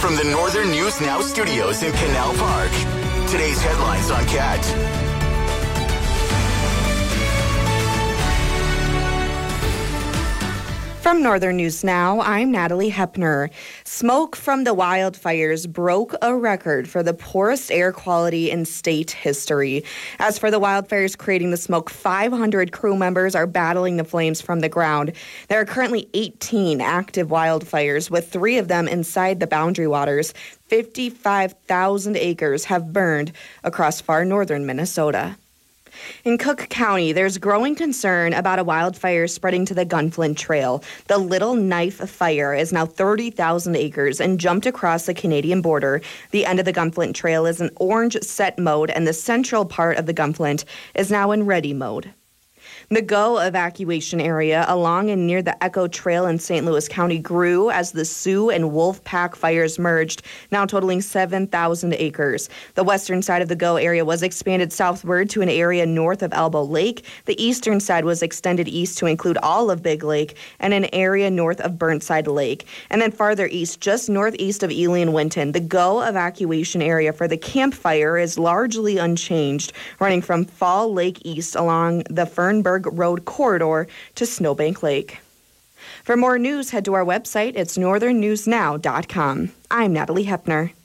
From the Northern News Now studios in Canal Park, today's headlines on CAT. From Northern News Now, I'm Natalie Hepner. Smoke from the wildfires broke a record for the poorest air quality in state history. As for the wildfires creating the smoke, 500 crew members are battling the flames from the ground. There are currently 18 active wildfires, with 3 of them inside the Boundary Waters. 55,000 acres have burned across far northern Minnesota. In Cook County, there's growing concern about a wildfire spreading to the Gunflint Trail. The Little Knife Fire is now 30,000 acres and jumped across the Canadian border. The end of the Gunflint Trail is in orange set mode, and the central part of the Gunflint is now in ready mode. The GO evacuation area along and near the Echo Trail in St. Louis County grew as the Sioux and Wolf Pack fires merged, now totaling 7,000 acres. The western side of the GO area was expanded southward to an area north of Elbow Lake. The eastern side was extended east to include all of Big Lake and an area north of Burnside Lake. And then farther east, just northeast of Ely and Winton, the GO evacuation area for the Camp Fire is largely unchanged, running from Fall Lake east along the Fernberg Road corridor to Snowbank Lake. For more news, head to our website. It's northernnewsnow.com. I'm Natalie Hepner.